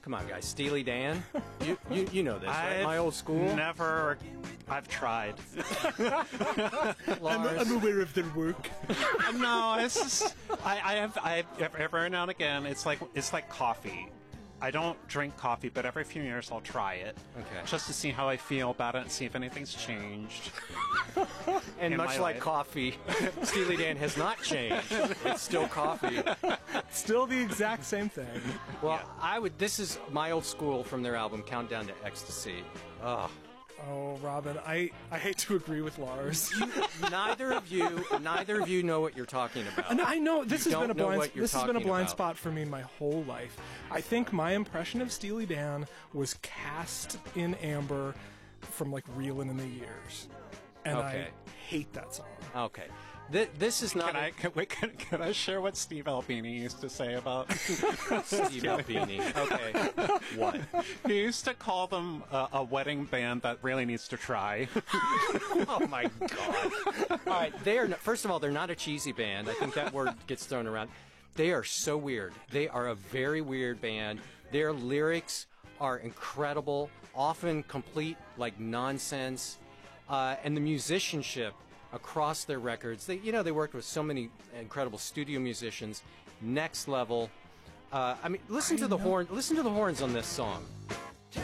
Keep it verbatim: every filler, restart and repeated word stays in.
Come on, guys. Steely Dan? you, you you know this, right? I've My old school? Never. I've tried. I'm, I'm aware of their work. No, it's just I, I have I have, every now and again. It's like it's like coffee. I don't drink coffee, but every few years I'll try it. Okay. Just to see how I feel about it and see if anything's changed. And in much my like life. coffee, Steely Dan has not changed. It's still coffee. Still the exact same thing. Well, I would. This is my old school from their album Countdown to Ecstasy. Ugh. Oh, Robin, I, I hate to agree with Lars. Neither of you, neither of you know what you're talking about. And I know this You has been a don't know blind. what you're This has been a talking blind about. spot for me my whole life. I think my impression of Steely Dan was cast in amber from like Reelin' in the Years, and Okay. I hate that song. Okay. Th- this is not Can I can, wait, can, can I share what Steve Albini used to say about Steve Albini. Okay. What? He used to call them a, a wedding band that really needs to try. Oh my God! All right, they are. Not, first of all, they're not a cheesy band. I think that word gets thrown around. They are so weird. They are a very weird band. Their lyrics are incredible, often complete like nonsense, uh, and the musicianship across their records. They, you know, they worked with so many incredible studio musicians, next level. Uh, I mean, listen I to the know. horn. Listen to the horns on this song.